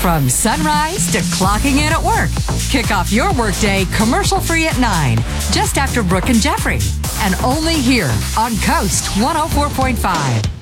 From sunrise to clocking in at work. Kick off your workday commercial-free at 9, just after Brooke and Jeffrey. And only here on Coast 104.5.